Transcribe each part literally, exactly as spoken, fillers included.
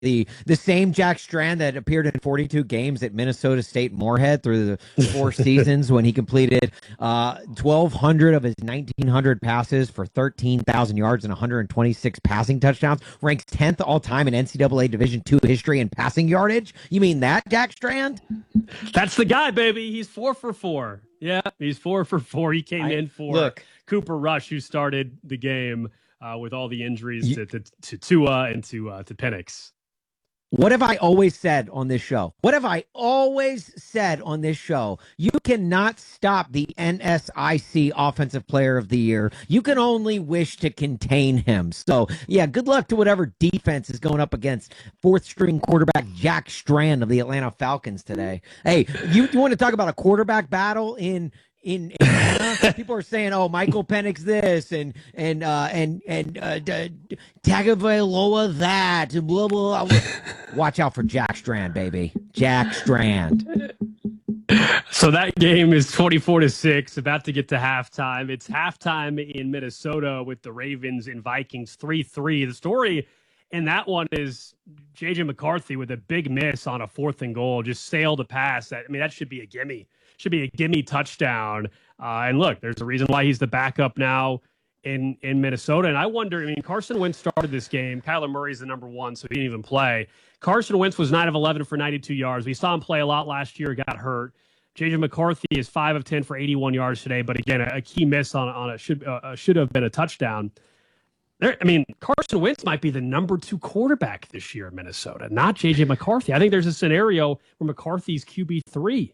the the same Jack Strand that appeared in forty-two games at Minnesota State Moorhead through the four seasons when he completed uh, twelve hundred of his nineteen hundred passes for thirteen thousand yards and one hundred twenty-six passing touchdowns, ranks tenth all time in N C double A Division two history in passing yardage. You mean that, Jack Strand? That's the guy, baby. He's four for four. Yeah, he's four for four. He came I, in for look, Cooper Rush, who started the game uh, with all the injuries you, to, to, to Tua and to uh, to Penix. What have I always said on this show? What have I always said on this show? You cannot stop the N S I C Offensive Player of the Year. You can only wish to contain him. So, yeah, good luck to whatever defense is going up against fourth-string quarterback Jack Strand of the Atlanta Falcons today. Hey, you, you want to talk about a quarterback battle in In Atlanta? People are saying, "Oh, Michael Penix this and and uh, and and uh, D- Tagovailoa that." Blah, blah, blah. Watch out for Jack Strand, baby. Jack Strand. So that game is twenty-four to six, about to get to halftime. It's halftime in Minnesota with the Ravens and Vikings three three. The story in that one is J J McCarthy with a big miss on a fourth and goal, just sailed a pass. That, I mean, that should be a gimme. Should be a gimme touchdown. Uh, and look, there's a reason why he's the backup now in, in Minnesota. And I wonder, I mean, Carson Wentz started this game. Kyler Murray's the number one, so he didn't even play. Carson Wentz was nine of eleven for ninety-two yards. We saw him play a lot last year, got hurt. J J McCarthy is five of ten for eighty-one yards today, but again, a, a key miss on, on a should uh, should have been a touchdown. There, I mean, Carson Wentz might be the number two quarterback this year in Minnesota, not J J McCarthy. I think there's a scenario where McCarthy's Q B three.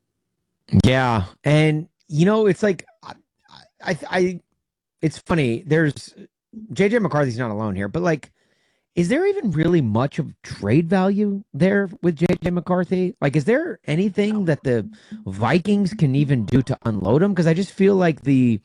Yeah, and you know, it's like I, I, I, it's funny. There's J J McCarthy's not alone here, but like, is there even really much of trade value there with J J McCarthy? Like, is there anything that the Vikings can even do to unload him? Because I just feel like the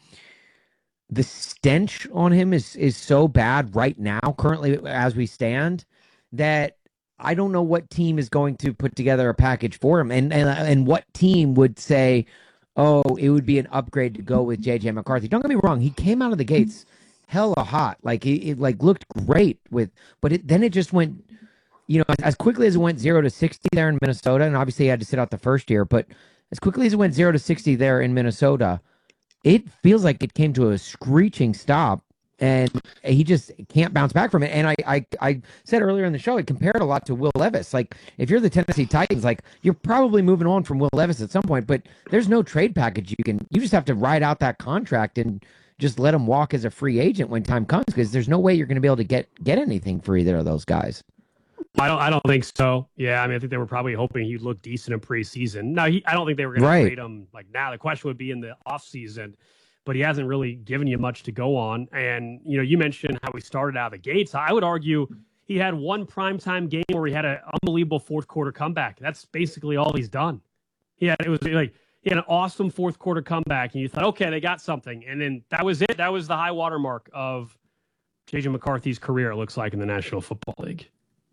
the stench on him is is so bad right now, currently as we stand, that I don't know what team is going to put together a package for him, and and and what team would say, "Oh, it would be an upgrade to go with J J McCarthy." Don't get me wrong; he came out of the gates hella hot, like it, it like looked great with, but it, then it just went, you know, as quickly as it went zero to sixty there in Minnesota, and obviously he had to sit out the first year, but as quickly as it went zero to sixty there in Minnesota, it feels like it came to a screeching stop. And he just can't bounce back from it. And I, I, I said earlier in the show, I compared a lot to Will Levis. Like, if you're the Tennessee Titans, like, you're probably moving on from Will Levis at some point, but there's no trade package you can. You just have to ride out that contract and just let him walk as a free agent when time comes, because there's no way you're going to be able to get get anything for either of those guys. I don't. I don't think so. Yeah, I mean, I think they were probably hoping he'd look decent in preseason. No, he, I don't think they were going right. to trade him like now. The question would be in the offseason. But he hasn't really given you much to go on. And, you know, you mentioned how he started out of the gates. I would argue he had one primetime game where he had an unbelievable fourth quarter comeback. That's basically all he's done. He had, it was like, he had an awesome fourth quarter comeback, and you thought, okay, they got something. And then that was it. That was the high water mark of J J McCarthy's career, it looks like, in the National Football League.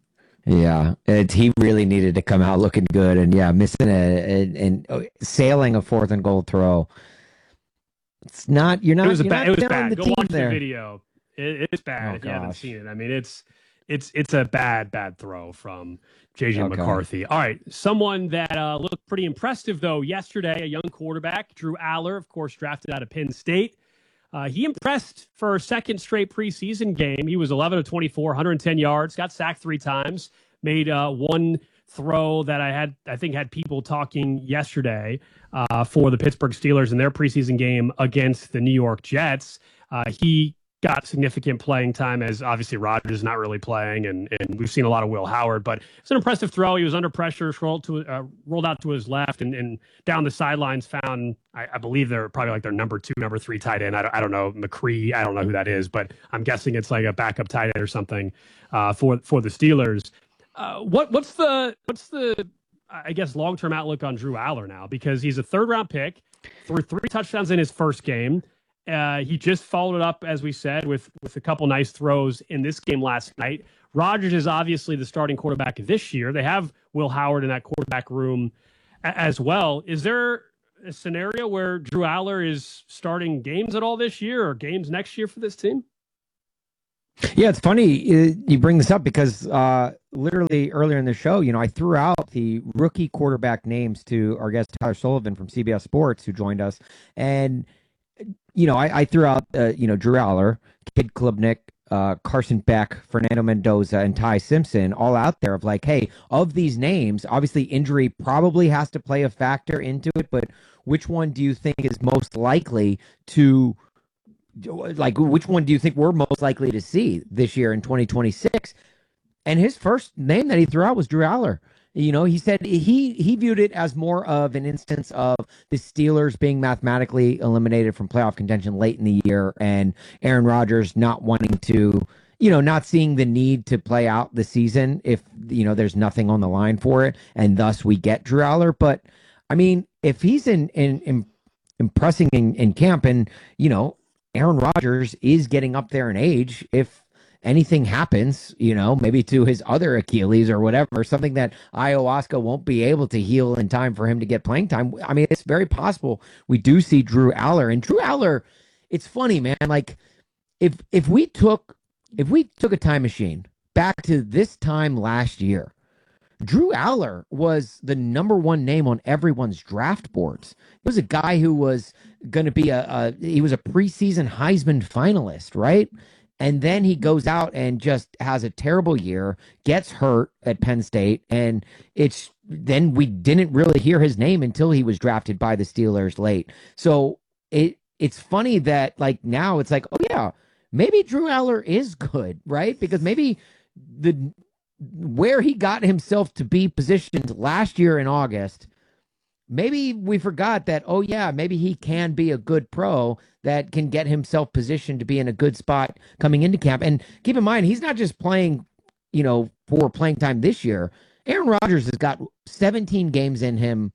Yeah, it, he really needed to come out looking good. And, yeah, missing a, and oh, sailing a fourth and goal throw. It's not. You're not. It was a you're bad. not It was down bad. the Go team watch there. the video. It, it's bad Oh, if you haven't gosh. seen it. I mean, it's it's it's a bad bad throw from J J Okay. McCarthy. All right, someone that uh, looked pretty impressive though yesterday, a young quarterback, Drew Aller, of course, drafted out of Penn State. Uh, he impressed for a second straight preseason game. He was eleven of twenty-four, one hundred ten yards, got sacked three times, made uh, one throw that I had, I think, had people talking yesterday uh, for the Pittsburgh Steelers in their preseason game against the New York Jets. Uh, he got significant playing time, as obviously Rodgers is not really playing, and, and we've seen a lot of Will Howard, but it's an impressive throw. He was under pressure, rolled to uh, rolled out to his left, and, and down the sidelines found, I, I believe they're probably like their number two, number three tight end. I don't, I don't know, McCree. I don't know who that is, but I'm guessing it's like a backup tight end or something uh, for for the Steelers. Uh, what what's the what's the I guess long term outlook on Drew Aller now, because he's a third round pick, threw three touchdowns in his first game. Uh, he just followed it up, as we said, with with a couple nice throws in this game last night. Rodgers is obviously the starting quarterback this year. They have Will Howard in that quarterback room a- as well. Is there a scenario where Drew Aller is starting games at all this year, or games next year for this team? Yeah, it's funny uh, you bring this up because uh, literally earlier in the show, you know, I threw out the rookie quarterback names to our guest Tyler Sullivan from C B S Sports, who joined us, and you know, I, I threw out uh, you know Drew Aller, Kid Klubnik, uh, Carson Beck, Fernando Mendoza, and Ty Simpson, all out there of like, hey, of these names, obviously injury probably has to play a factor into it, but which one do you think is most likely to like which one do you think we're most likely to see this year in twenty twenty-six? And his first name that he threw out was Drew Aller. You know, he said he he viewed it as more of an instance of the Steelers being mathematically eliminated from playoff contention late in the year and Aaron Rodgers not wanting to, you know, not seeing the need to play out the season if, you know, there's nothing on the line for it. And thus we get Drew Aller. But I mean, if he's in, in, in impressing in, in camp and, you know, Aaron Rodgers is getting up there in age, if anything happens, you know, maybe to his other Achilles or whatever, something that ayahuasca won't be able to heal in time for him to get playing time. I mean, it's very possible we do see Drew Aller. And Drew Aller, it's funny, man. Like if if we took if we took a time machine back to this time last year, Drew Aller was the number one name on everyone's draft boards. He was a guy who was going to be a, a he was a preseason Heisman finalist, right? And then he goes out and just has a terrible year, gets hurt at Penn State, and it's then we didn't really hear his name until he was drafted by the Steelers late. So it it's funny that like now it's like, oh yeah, maybe Drew Aller is good, right? Because maybe the where he got himself to be positioned last year in August, maybe we forgot that, oh, yeah, maybe he can be a good pro that can get himself positioned to be in a good spot coming into camp. And keep in mind, he's not just playing, you know, for playing time this year. Aaron Rodgers has got seventeen games in him.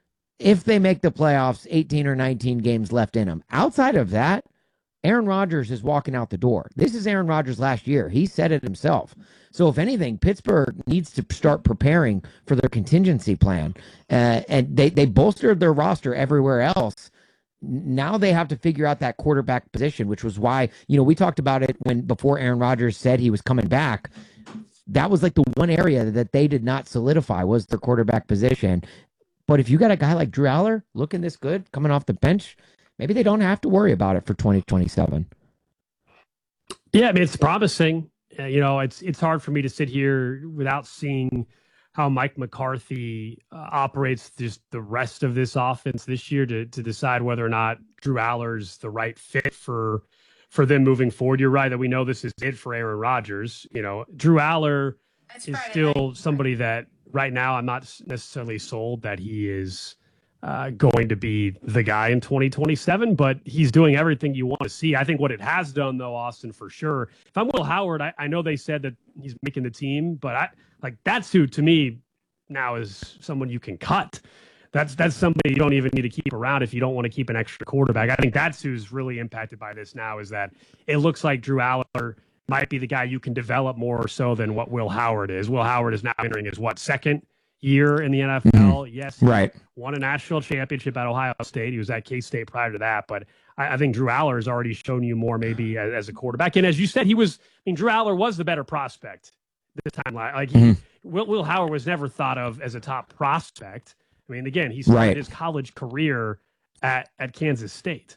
If they make the playoffs, eighteen or nineteen games left in him. Outside of that, Aaron Rodgers is walking out the door. This is Aaron Rodgers last year. He said it himself. So if anything, Pittsburgh needs to start preparing for their contingency plan. Uh, and they, they bolstered their roster everywhere else. Now they have to figure out that quarterback position, which was why, you know, we talked about it when before Aaron Rodgers said he was coming back. That was like the one area that they did not solidify was their quarterback position. But if you got a guy like Drew Aller looking this good coming off the bench, maybe they don't have to worry about it for twenty twenty-seven. Yeah, I mean, it's promising. Uh, you know, it's it's hard for me to sit here without seeing how Mike McCarthy uh, operates just the rest of this offense this year to to decide whether or not Drew Aller's the right fit for for them moving forward. You're right that we know this is it for Aaron Rodgers. You know, Drew Aller That's is Friday still night. somebody that right now I'm not necessarily sold that he is uh, going to be the guy in twenty twenty-seven, but he's doing everything you want to see. I think what it has done, though, Austin, for sure. If I'm Will Howard, I, I know they said that he's making the team, but I like that's who to me now is someone you can cut. That's that's somebody you don't even need to keep around if you don't want to keep an extra quarterback. I think that's who's really impacted by this now is that it looks like Drew Aller might be the guy you can develop more so than what Will Howard is. Will Howard is now entering his, what, second year in the N F L? Mm-hmm. Yes, right. Won a national championship at Ohio State. He was at K-State prior to that. But I, I think Drew Aller has already shown you more maybe as, as a quarterback. And as you said, he was, I mean, Drew Aller was the better prospect this time. Like, he, mm-hmm. Will, Will Howard was never thought of as a top prospect. I mean, again, he started right. his college career at, at Kansas State.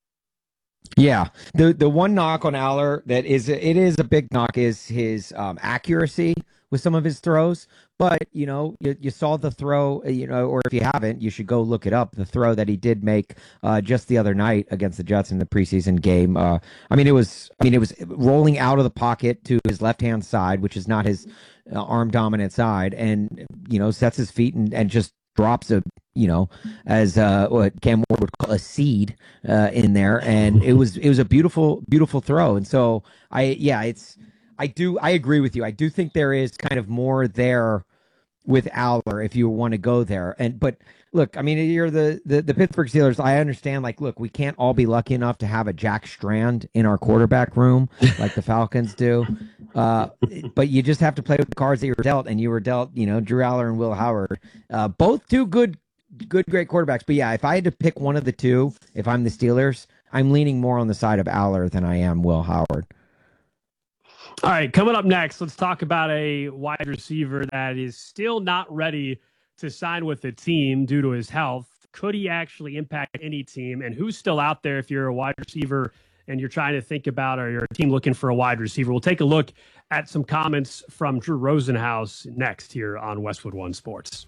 Yeah, the the one knock on Aller that is it is a big knock is his um, accuracy with some of his throws. But you know, you, you saw the throw, you know, or if you haven't, you should go look it up. The throw that he did make uh, just the other night against the Jets in the preseason game. Uh, I mean, it was I mean it was rolling out of the pocket to his left hand side, which is not his uh, arm dominant side, and you know sets his feet and, and just drops a, you know, as uh, what Cam Ward would call a seed uh, in there, and it was it was a beautiful, beautiful throw. And so I, yeah, it's I do I agree with you. I do think there is kind of more there with Aller if you want to go there. And but look, I mean, you're the, the the Pittsburgh Steelers. I understand. Like, look, we can't all be lucky enough to have a Jack Strand in our quarterback room like the Falcons do. Uh, but you just have to play with the cards that you were dealt, and you were dealt, you know, Drew Aller and Will Howard, uh, both two good, good, great quarterbacks. But yeah, if I had to pick one of the two, if I'm the Steelers, I'm leaning more on the side of Aller than I am Will Howard. All right, coming up next, let's talk about a wide receiver that is still not ready to sign with the team due to his health. Could he actually impact any team? And who's still out there if you're a wide receiver and you're trying to think about, or you're a team looking for a wide receiver? We'll take a look at some comments from Drew Rosenhaus next here on Westwood One Sports.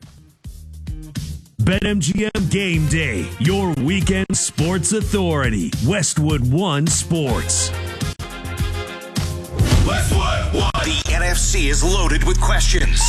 BetMGM Game Day, your weekend sports authority. Westwood One Sports. Westwood One. The N F C is loaded with questions.